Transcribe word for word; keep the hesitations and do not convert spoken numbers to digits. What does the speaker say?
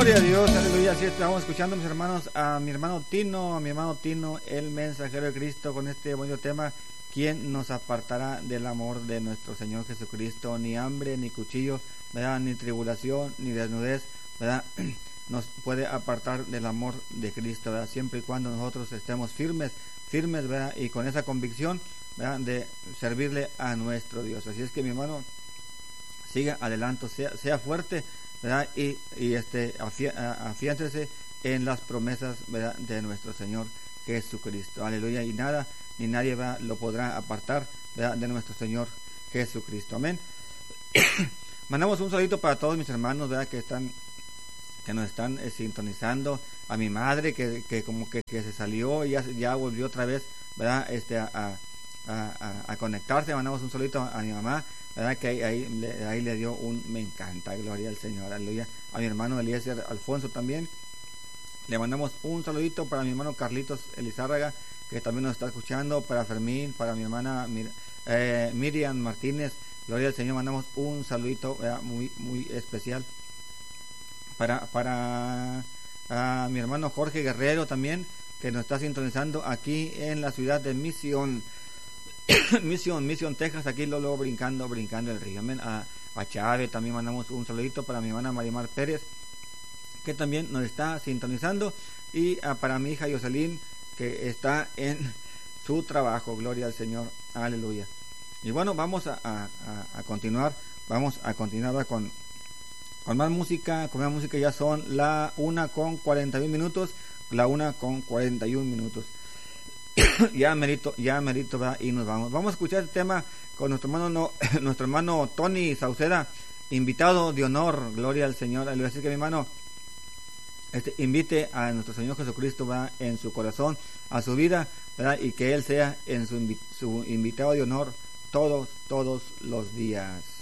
Gloria a Dios, aleluya. Así estamos escuchando, mis hermanos, a mi hermano Tino, a mi hermano Tino, el mensajero de Cristo, con este bonito tema: ¿quién nos apartará del amor de nuestro Señor Jesucristo? Ni hambre, ni cuchillo, ¿verdad? Ni tribulación, ni desnudez, ¿verdad? Nos puede apartar del amor de Cristo, ¿verdad? Siempre y cuando nosotros estemos firmes, firmes, ¿verdad? Y con esa convicción, ¿verdad? De servirle a nuestro Dios. Así es que, mi hermano, siga adelante, sea, sea fuerte, ¿verdad? Y, y este, afiáncese en las promesas, ¿verdad? De nuestro Señor Jesucristo. Aleluya. Y nada ni nadie va, lo podrá apartar, ¿verdad? De nuestro Señor Jesucristo. Amén. Mandamos un saludito para todos mis hermanos, ¿verdad? Que están, que nos están eh, sintonizando. A mi madre que, que como que, que se salió y ya, ya volvió otra vez, ¿verdad? Este, a, a, a, a conectarse. Mandamos un saludito a, a mi mamá, ¿verdad? Que ahí, ahí, le, ahí le dio un me encanta, gloria al Señor, aleluya. A mi hermano Eliezer Alfonso también le mandamos un saludito. Para mi hermano Carlitos Elizárraga, que también nos está escuchando. Para Fermín, para mi hermana Mir, eh, Miriam Martínez, gloria al Señor, mandamos un saludito, ¿verdad? muy muy especial. Para para a mi hermano Jorge Guerrero también, que nos está sintonizando aquí en la ciudad de Misión. Misión, Misión, Texas, aquí lo luego brincando, brincando el río. Amén. A, a Chávez también mandamos un saludito. Para mi hermana Marimar Pérez, que también nos está sintonizando. Y a, para mi hija Yoselín, que está en su trabajo. Gloria al Señor, aleluya. Y bueno, vamos a, a, a continuar, vamos a continuar con, con más música, con más música. Ya son la una con cuarenta y un minutos, la una con cuarenta y un minutos. ya merito, ya merito, ¿verdad? Y nos vamos. Vamos a escuchar el tema con nuestro hermano, no, nuestro hermano Tony Sauceda, invitado de honor, gloria al Señor. Así que, mi hermano, este, invite a nuestro Señor Jesucristo, ¿verdad? En su corazón, a su vida, ¿verdad? Y que Él sea en su, su invitado de honor todos, todos los días.